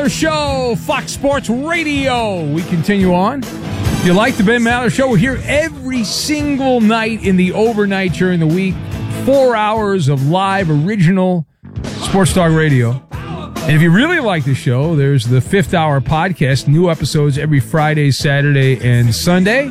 Maller Show, Fox Sports Radio. We continue on. If you like the Ben Maller Show, we're here every single night in the overnight during the week. 4 hours of live, original Sports Talk Radio. And if you really like the show, there's the Fifth Hour podcast. New episodes every Friday, Saturday, and Sunday.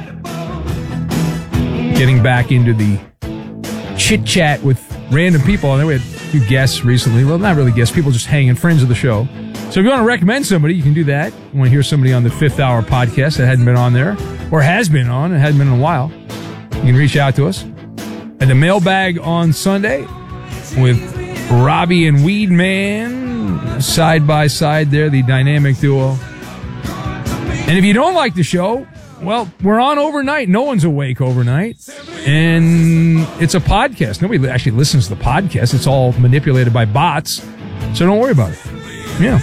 Getting back into the chit-chat with random people. And then we had a few guests recently. Well, not really guests. People just hanging, friends of the show. So if you want to recommend somebody, you can do that. You want to hear somebody on the Fifth Hour podcast that hadn't been on there, or has been on, and hadn't been in a while, you can reach out to us. And the mailbag on Sunday with Robbie and Weedman, side by side there, the dynamic duo. And if you don't like the show, well, we're on overnight. No one's awake overnight. And it's a podcast. Nobody actually listens to the podcast. It's all manipulated by bots. So don't worry about it. Yeah.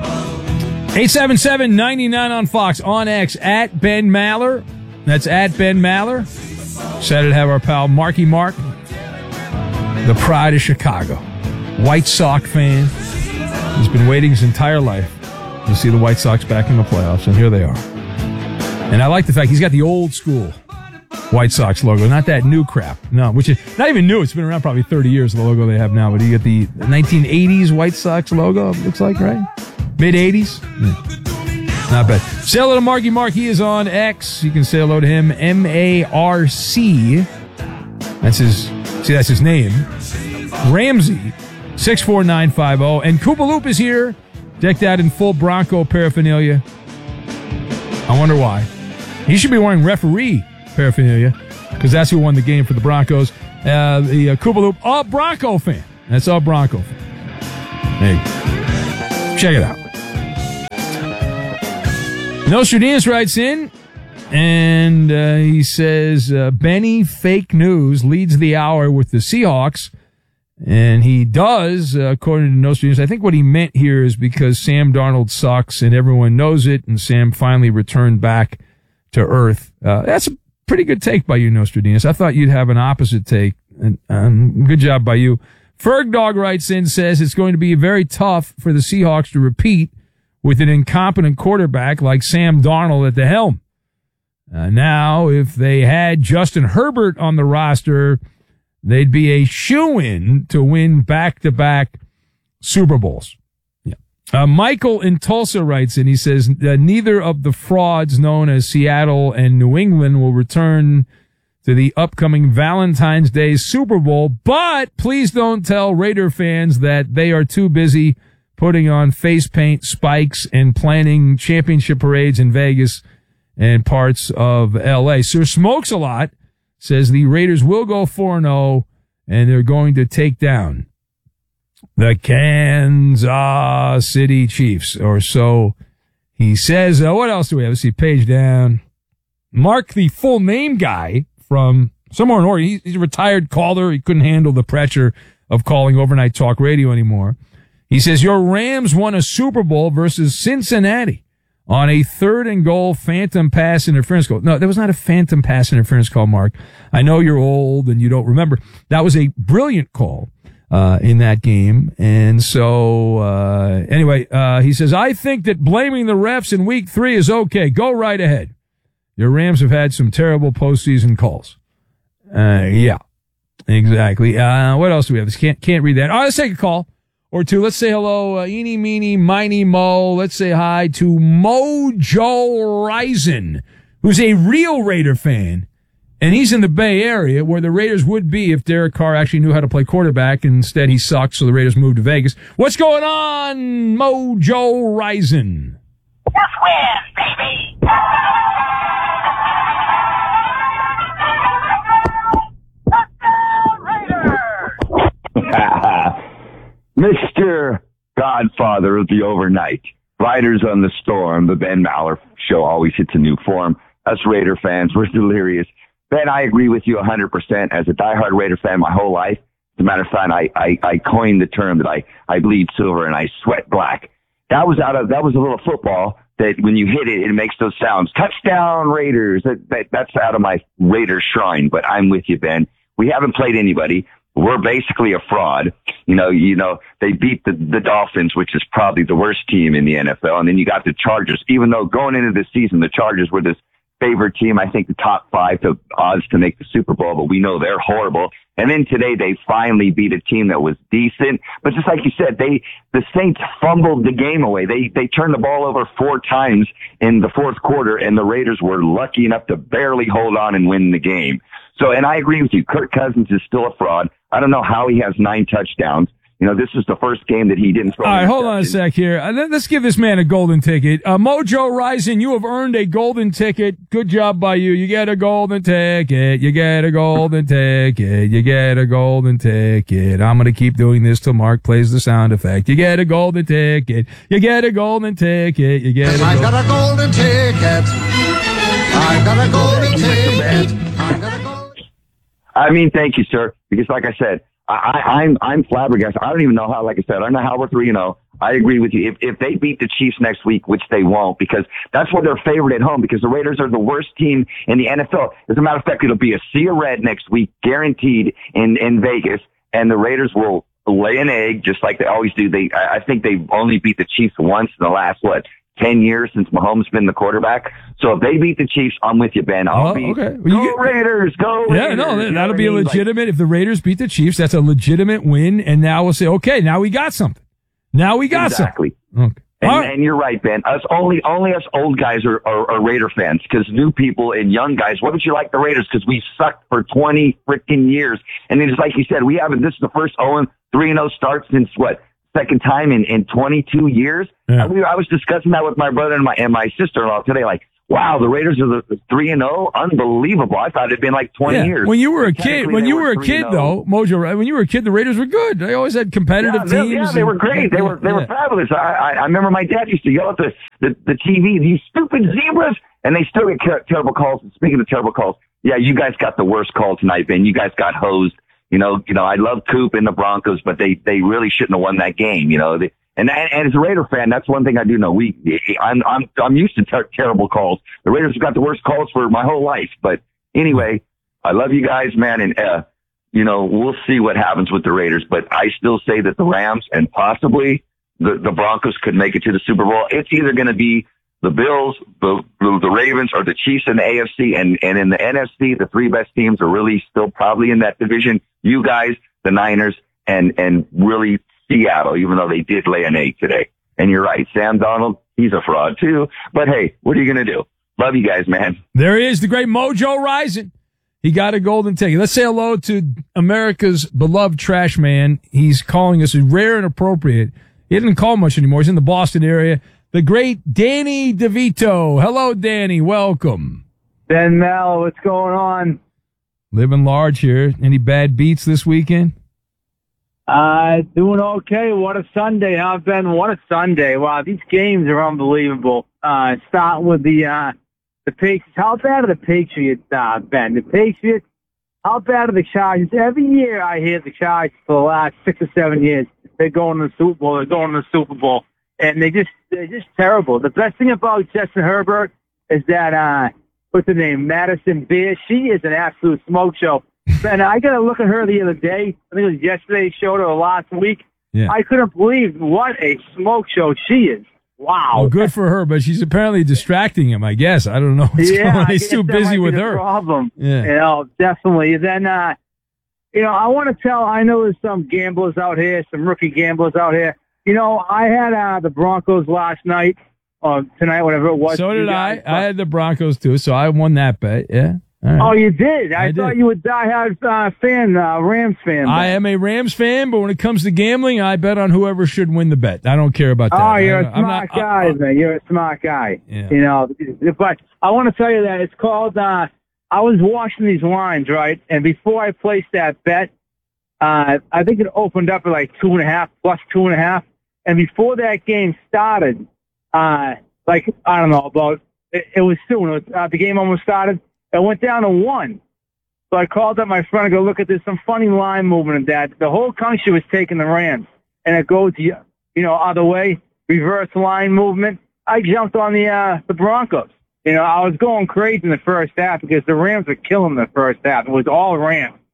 877-99 on Fox, on X, at Ben Maller. That's at Ben Maller. Excited to have our pal Marky Mark, the pride of Chicago. White Sox fan. He's been waiting his entire life to see the White Sox back in the playoffs, and here they are. And I like the fact he's got the old school White Sox logo, not that new crap. No, which is not even new. It's been around probably 30 years, the logo they have now. But you get the 1980s White Sox logo, it looks like, right? Mid-80s? Yeah. Not bad. Say hello to Marky Mark. He is on X. You can say hello to him. M-A-R-C. That's his name. Ramsey. 64950. And Koopa Loop is here, decked out in full Bronco paraphernalia. I wonder why. He should be wearing referee paraphernalia, because that's who won the game for the Broncos. The Koopa Loop, a Bronco fan. That's a Bronco fan. Hey, check it out. Nostradamus writes in, and he says, Benny Fake News leads the hour with the Seahawks. And he does, according to Nostradamus. I think what he meant here is because Sam Darnold sucks and everyone knows it, and Sam finally returned back to earth. That's a pretty good take by you, Nostradamus. I thought you'd have an opposite take. And good job by you. Ferg Dog writes in, says it's going to be very tough for the Seahawks to repeat with an incompetent quarterback like Sam Darnold at the helm. Now, if they had Justin Herbert on the roster, they'd be a shoo-in to win back-to-back Super Bowls. Yeah. Michael in Tulsa writes in, he says, neither of the frauds known as Seattle and New England will return to the upcoming Valentine's Day Super Bowl, but please don't tell Raider fans that they are too busy putting on face paint, spikes, and planning championship parades in Vegas and parts of L.A. Sir Smokes a Lot says the Raiders will go 4-0, and they're going to take down the Kansas City Chiefs, or so he says. What else do we have? Let's see, page down. Mark, the full name guy from somewhere in Oregon, he's a retired caller. He couldn't handle the pressure of calling overnight talk radio anymore. He says, your Rams won a Super Bowl versus Cincinnati on a 3rd and goal phantom pass interference call. No, there was not a phantom pass interference call, Mark. I know you're old and you don't remember. That was a brilliant call in that game. And so, anyway, he says, I think that blaming the refs in week 3 is okay. Go right ahead. Your Rams have had some terrible postseason calls. Yeah, exactly. What else do we have? Can't read that. All right, let's take a call or two. Let's say hello, eeny, meeny, miny, mo. Let's say hi to Mojo Rison, who's a real Raider fan, and he's in the Bay Area, where the Raiders would be if Derek Carr actually knew how to play quarterback. Instead, he sucks, so the Raiders moved to Vegas. What's going on, Mojo Rison? Just win, baby! Mr. Godfather of the overnight, Riders on the Storm, the Ben Maller Show always hits a new form. Us Raider fans, we're delirious. Ben, I agree with you 100%. As a diehard Raider fan my whole life, as a matter of fact, I coined the term that I bleed silver and I sweat black. That was a little football that when you hit it, it makes those sounds. Touchdown Raiders. That's out of my Raider shrine, but I'm with you, Ben. We haven't played anybody. we're basically a fraud. They beat the Dolphins, which is probably the worst team in the NFL. And then you got the Chargers, even though going into this season, the Chargers were this favorite team, I think the top 5 to odds to make the Super Bowl, but we know they're horrible. And then today they finally beat a team that was decent. But just like you said, the Saints fumbled the game away. They turned the ball over 4 times in the fourth quarter, and the Raiders were lucky enough to barely hold on and win the game. So, and I agree with you, Kirk Cousins is still a fraud. I don't know how he has 9 touchdowns. This is the first game that he didn't throw. All right, hold on a sec here. Let's give this man a golden ticket. Mojo Rising, you have earned a golden ticket. Good job by you. You get a golden ticket. You get a golden ticket. You get a golden ticket. I'm going to keep doing this till Mark plays the sound effect. You get a golden ticket. You get a golden ticket. You get I got a golden ticket. I got a golden ticket. I got a golden. I mean, thank you, sir. Because like I said, I'm flabbergasted. I don't even know how, like I said, I don't know how we're 3-0. I agree with you. If they beat the Chiefs next week, which they won't, because that's what they're favored at home, because the Raiders are the worst team in the NFL. As a matter of fact, it'll be a sea of red next week, guaranteed in Vegas, and the Raiders will lay an egg just like they always do. I think they've only beat the Chiefs once in the last, 10 years since Mahomes been the quarterback. So if they beat the Chiefs, I'm with you, Ben. Okay. Go Raiders, go Raiders. Yeah, no, that'll be a legitimate. If the Raiders beat the Chiefs, that's a legitimate win. And now we'll say, okay, now we got something. Exactly. Something. Okay. And you're right, Ben. Only us old guys are Raider fans, because new people and young guys, why don't you like the Raiders? Because we sucked for 20 freaking years. And then, just like you said, this is the first 3-0 start since second time in 22 years. Yeah. I was discussing that with my brother and my sister-in-law today. Like, wow, the Raiders are the 3-0, unbelievable. I thought it'd been like 20 years. When you were a kid, though, Mojo, when you were a kid, the Raiders were good. They always had competitive teams. Yeah, they were great. They were fabulous. I remember my dad used to yell at the TV, "These stupid zebras," and they still get terrible calls. And speaking of terrible calls, yeah, you guys got the worst call tonight, Ben. You guys got hosed. I love Coop and the Broncos, but they really shouldn't have won that game. And as a Raider fan, that's one thing I do know. I'm used to terrible calls. The Raiders have got the worst calls for my whole life. But anyway, I love you guys, man. And, we'll see what happens with the Raiders, but I still say that the Rams and possibly the Broncos could make it to the Super Bowl. It's either going to be the Bills, the Ravens, or the Chiefs in the AFC. And in the NFC, the 3 best teams are really still probably in that division. You guys, the Niners, and really Seattle, even though they did lay an egg today. And you're right, Sam Darnold, he's a fraud too. But hey, what are you going to do? Love you guys, man. There he is, the great Mojo Rising. He got a golden ticket. Let's say hello to America's beloved trash man. He's calling us rare and appropriate. He doesn't call much anymore. He's in the Boston area. The great Danny DeVito. Hello, Danny. Welcome. Ben Mel, what's going on? Living large here. Any bad beats this weekend? Doing okay. What a Sunday, huh, Ben? What a Sunday. Wow, these games are unbelievable. Starting with the Patriots. How bad are the Patriots, Ben? The Patriots, how bad are the Chargers? Every year I hear the Chargers for the last 6 or 7 years. They're going to the Super Bowl. They're going to the Super Bowl. And they're just terrible. The best thing about Justin Herbert is that, what's her name? Madison Beer. She is an absolute smoke show. And I got to look at her the other day. I think it was yesterday's show or last week. Yeah. I couldn't believe what a smoke show she is. Wow. Well, good for her, but she's apparently distracting him, I guess. I don't know what's going on. He's too busy with her. Problem. Yeah. Definitely. Then, I want to I know there's some gamblers out here, some rookie gamblers out here. I had the Broncos last night, or tonight, whatever it was. So did I. I had the Broncos too, so I won that bet. Yeah. Right. Oh, you did? I thought you were a diehard fan, Rams fan. I am a Rams fan, but when it comes to gambling, I bet on whoever should win the bet. I don't care about that. Oh, you're a smart guy, man. You're a smart guy. Yeah. But I want to tell you that it's called, I was watching these lines, right? And before I placed that bet, I think it opened up at like 2.5, plus 2.5. And before that game started, I don't know, it was soon. The game almost started. It went down to 1. So I called up my friend and go, look at this, some funny line movement in that. The whole country was taking the Rams. And it goes, other way, reverse line movement. I jumped on the Broncos. I was going crazy in the first half because the Rams were killing the first half. It was all Rams.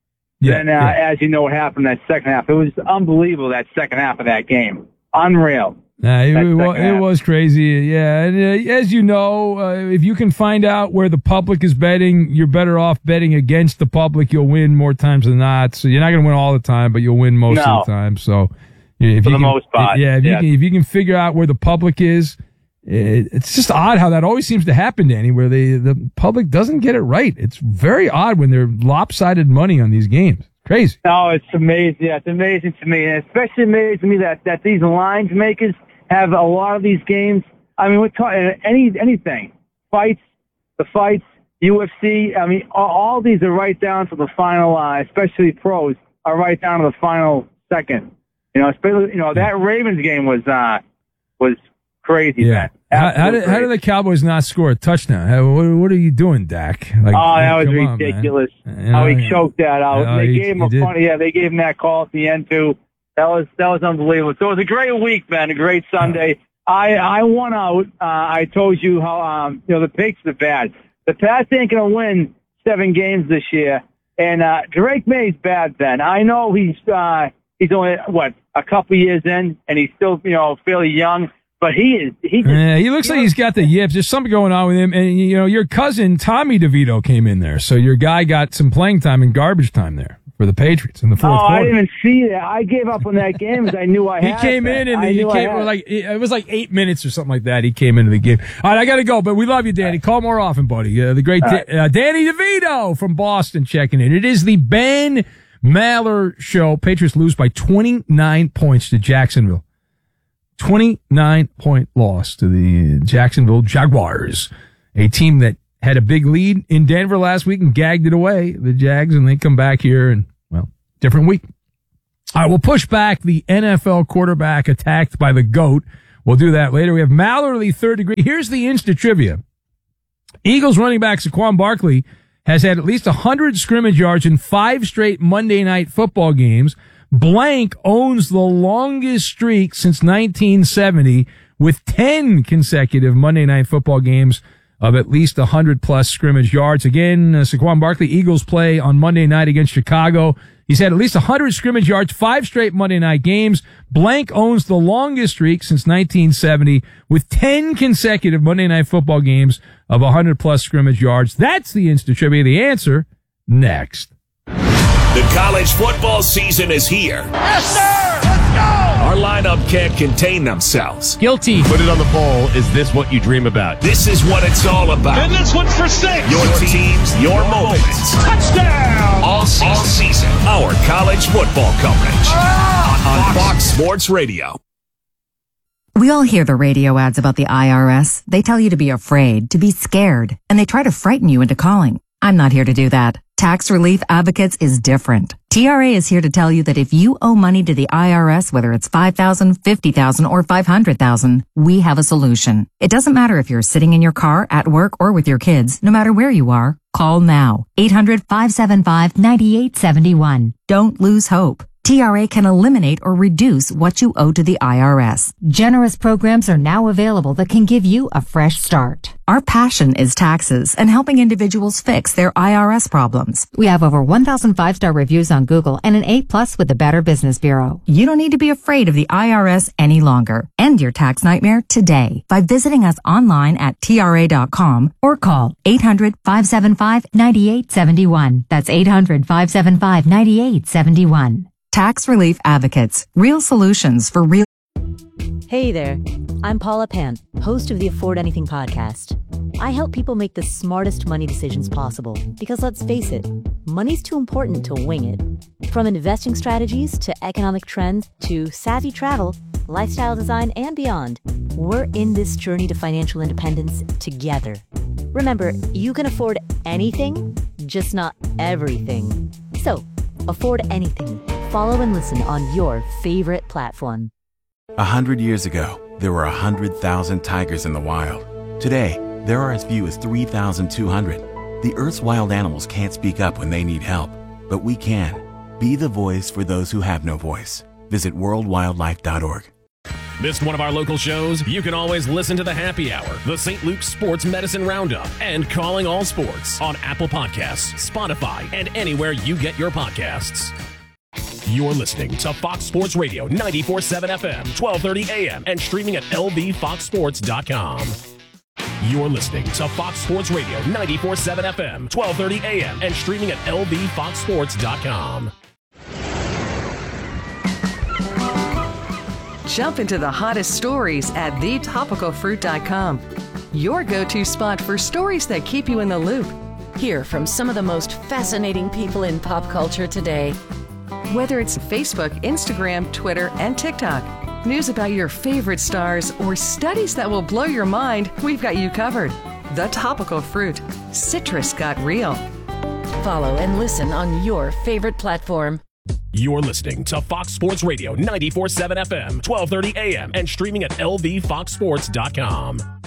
then, as you know, what happened in that second half. It was unbelievable, that second half of that game. Unreal. It was crazy. Yeah. And as you know, if you can find out where the public is betting, you're better off betting against the public. You'll win more times than not. So you're not going to win all the time, but you'll win most of the time. So for the most part. Yeah. If you can figure out where the public is, it's just odd how that always seems to happen, Danny, where the public doesn't get it right. It's very odd when they're lopsided money on these games. Crazy. No, it's amazing. Yeah, it's amazing to me. And especially amazing to me that these lines makers have a lot of these games. I mean, we're talking anything. Fights, UFC. I mean, all these are right down to the final, especially pros, are right down to the final second. Especially, that Ravens game was crazy. Yeah. How did the Cowboys not score a touchdown? What are you doing, Dak? That was ridiculous. How he choked that out. They gave him they gave him that call at the end too. That was unbelievable. So it was a great week, man. A great Sunday. I won out. I told you how the Patriots are bad. The Pats ain't gonna win 7 games this year. And Drake May's bad, Ben. I know he's only a couple years in, and he's still fairly young. But he looks like he's got the yips. There's something going on with him. And, your cousin, Tommy DeVito, came in there. So your guy got some playing time and garbage time there for the Patriots in the fourth quarter. I didn't even see that. I gave up on that game because I knew I had He came in and it was like 8 minutes or something like that. He came into the game. All right, I got to go, but we love you, Danny. Call more often, buddy. The great Danny DeVito from Boston checking in. It is the Ben Maller Show. Patriots lose by 29 points to Jacksonville. 29-point loss to the Jacksonville Jaguars, a team that had a big lead in Denver last week and gagged it away, the Jags, and they come back here and, different week. All right, we'll push back the NFL quarterback attacked by the GOAT. We'll do that later. We have Mallory, third degree. Here's the Insta trivia. Eagles running back Saquon Barkley has had at least 100 scrimmage yards in 5 straight Monday Night Football games. Blank owns the longest streak since 1970 with 10 consecutive Monday Night Football games of at least 100-plus scrimmage yards. Again, Saquon Barkley, Eagles play on Monday night against Chicago. He's had at least 100 scrimmage yards, 5 straight Monday night games. Blank owns the longest streak since 1970 with 10 consecutive Monday Night Football games of 100-plus scrimmage yards. That's the Insta Trivia. The answer next. The college football season is here. Yes, sir! Let's go! Our lineup can't contain themselves. Guilty. Put it on the poll. Is this what you dream about? This is what it's all about. And this one's for 6. Your teams, your moments. Touchdown! All season. Our college football coverage. On Fox Sports Radio. We all hear the radio ads about the IRS. They tell you to be afraid, to be scared, and they try to frighten you into calling. I'm not here to do that. Tax Relief Advocates is different. TRA is here to tell you that if you owe money to the IRS, whether it's $5,000, $50,000, or $500,000, we have a solution. It doesn't matter if you're sitting in your car, at work, or with your kids. No matter where you are, call now. 800-575-9871. Don't lose hope. TRA can eliminate or reduce what you owe to the IRS. Generous programs are now available that can give you a fresh start. Our passion is taxes and helping individuals fix their IRS problems. We have over 1,000 5-star reviews on Google and an A+ with the Better Business Bureau. You don't need to be afraid of the IRS any longer. End your tax nightmare today by visiting us online at TRA.com or call 800-575-9871. That's 800-575-9871. Tax Relief Advocates. Real solutions for real. Hey there. I'm Paula Pant, host of the Afford Anything podcast. I help people make the smartest money decisions possible because, let's face it, money's too important to wing it. From investing strategies to economic trends to savvy travel, lifestyle design, and beyond, we're in this journey to financial independence together. Remember, you can afford anything, just not everything. So, afford anything. Follow and listen on your favorite platform. 100 years ago, there were 100,000 tigers in the wild. Today, there are as few as 3,200. The Earth's wild animals can't speak up when they need help, but we can. Be the voice for those who have no voice. Visit worldwildlife.org. Missed one of our local shows? You can always listen to the Happy Hour, the St. Luke's Sports Medicine Roundup, and Calling All Sports on Apple Podcasts, Spotify, and anywhere you get your podcasts. You're listening to Fox Sports Radio 94.7 FM, 1230 AM, and streaming at lvfoxsports.com. You're listening to Fox Sports Radio 94.7 FM, 1230 AM, and streaming at lvfoxsports.com. Jump into the hottest stories at thetopicalfruit.com. Your go-to spot for stories that keep you in the loop. Hear from some of the most fascinating people in pop culture today. Whether it's Facebook, Instagram, Twitter, and TikTok, news about your favorite stars, or studies that will blow your mind, we've got you covered. The Topical Fruit. Citrus got real. Follow and listen on your favorite platform. You're listening to Fox Sports Radio 94.7 FM, 1230 AM, and streaming at lvfoxsports.com.